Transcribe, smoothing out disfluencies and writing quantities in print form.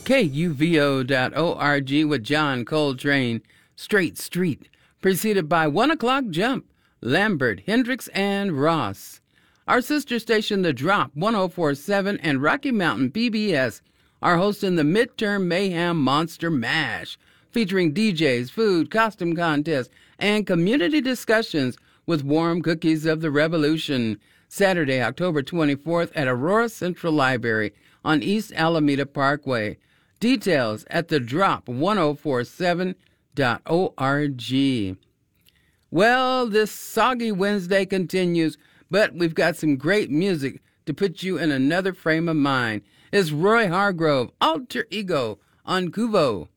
KUVO.org with John Coltrane, Straight Street, preceded by 1 O'Clock Jump, Lambert, Hendricks, and Ross. Our sister station, The Drop, 1047, and Rocky Mountain PBS are hosting the Midterm Mayhem Monster Mash, featuring DJs, food, costume contests, and community discussions with warm cookies of the revolution. Saturday, October 24th at Aurora Central Library on East Alameda Parkway. Details at thedrop1047.org. Well, this soggy Wednesday continues, but we've got some great music to put you in another frame of mind. It's Roy Hargrove, Alter Ego, on Kuvo.